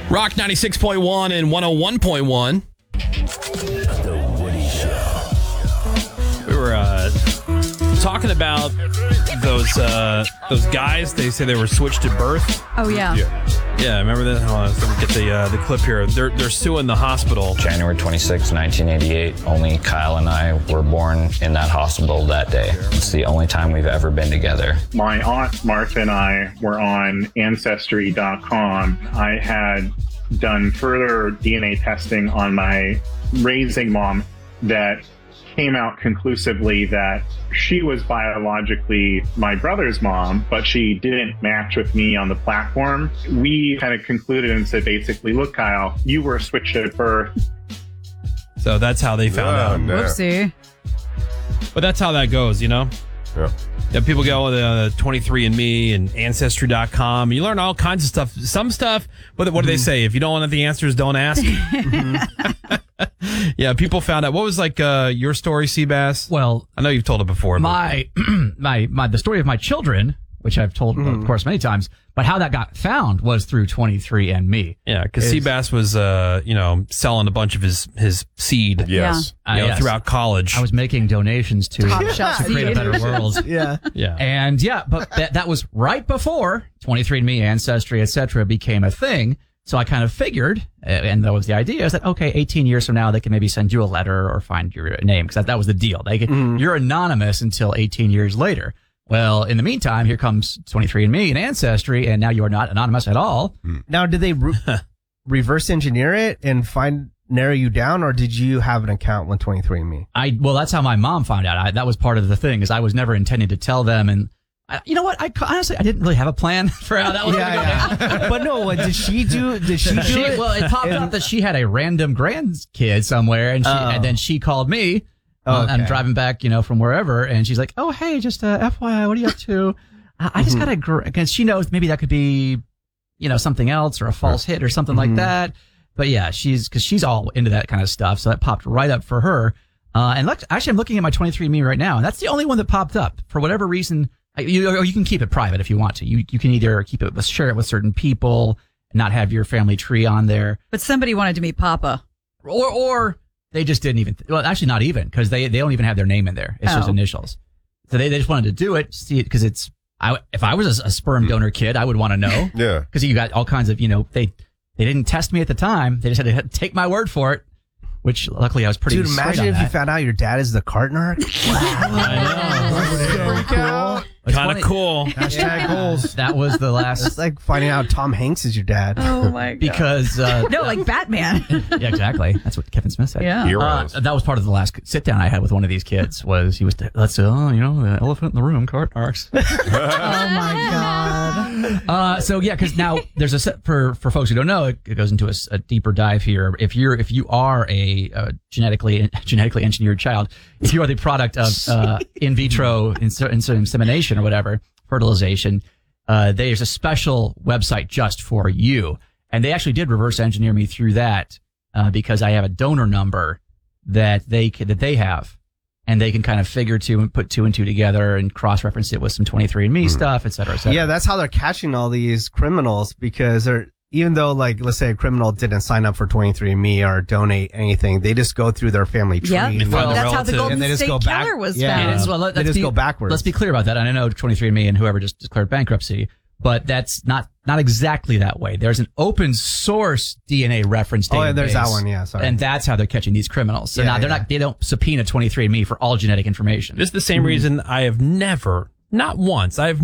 Rock 96.1 and 101.1. The Woody Show. We were talking about those guys. They say they were switched at birth. Oh, yeah. Yeah, remember that? Hold on, let me get the clip here. They're suing the hospital. January 26, 1988. Only Kyle and I were born in that hospital that day. It's the only time we've ever been together. My aunt Martha and I were on Ancestry.com. I had done further DNA testing on my raising mom that came out conclusively that she was biologically my brother's mom, but she didn't match with me on the platform. We kind of concluded and said, basically, look, Kyle, you were switched at birth. So that's how they found out. No. Whoopsie. But that's how that goes, you know? Yeah. Yeah, people go to 23andMe and Ancestry.com. You learn all kinds of stuff. Some stuff, what do they say? If you don't want the answers, don't ask. Yeah, people found out. What was your story, Seabass? Well, I know you've told it before. My the story of my children, which I've told, of course, many times, but how that got found was through 23andMe. Yeah, because Seabass was, selling a bunch of his seed. Yes. Yes. Throughout college. I was making donations to Top shelf create a seed. better world. Yeah. Yeah. And but that was right before 23andMe, Ancestry, etc. became a thing. So I kind of figured, and that was the idea, is that, okay, 18 years from now, they can maybe send you a letter or find your name, because that was the deal. You're anonymous until 18 years later. Well, in the meantime, here comes 23andMe and Ancestry, and now you are not anonymous at all. Now, did they reverse engineer it and narrow you down, or did you have an account with 23andMe? Well, that's how my mom found out. That was part of the thing, is I was never intending to tell them, and you know what? Honestly, I didn't really have a plan for how that was going to go down. But no, what did she do? Did she do it? Well, it popped up that she had a random grandkid somewhere, and then she called me. I'm driving back, from wherever, and she's like, "Oh, hey, just FYI, what are you up to?" I just got because she knows maybe that could be, something else or a false hit or something like that. But yeah, she's all into that kind of stuff, so that popped right up for her. And actually, I'm looking at my 23andMe right now, and that's the only one that popped up for whatever reason. You can keep it private if you want to. You can either share it with certain people and not have your family tree on there. But somebody wanted to meet Papa. Or they just didn't even, well, actually not even, because they don't even have their name in there. It's just initials. So they just wanted to do it, see it, because if I was a sperm donor kid, I would want to know. Yeah. Because you got all kinds of, they didn't test me at the time. They just had to take my word for it, which luckily I was pretty Dude, straight imagine on if that. you found out your dad is the cart narc. I know. Cool. Kind of cool. Hashtag goals. That was the last. It's like finding out Tom Hanks is your dad. Oh, my God. Because. No, like Batman. Yeah, exactly. That's what Kevin Smith said. Yeah. Heroes. That was part of the last sit down I had with one of these kids. Was the elephant in the room, cart narcs. Oh, my God. So yeah, because now there's a set for folks who don't know. It goes into a deeper dive here. If you are a genetically engineered child, if you are the product of in vitro insemination or whatever, fertilization, there's a special website just for you. And they actually did reverse engineer me through that because I have a donor number that they have. And they can kind of put two and two together and cross-reference it with some 23andMe stuff, et cetera, et cetera. Yeah, that's how they're catching all these criminals, because even though, like, let's say a criminal didn't sign up for 23andMe or donate anything, they just go through their family tree. Yeah, and that's how the and Golden they just State go back. Killer was Yeah, found. they just go backwards. Let's be clear about that. And I know 23andMe and whoever just declared bankruptcy, but that's not exactly that way. There's an open source DNA reference database. Oh, yeah, there's that one. Yeah, sorry. And that's how they're catching these criminals. So they don't subpoena 23andMe for all genetic information. This is the same reason I have never, not once, I have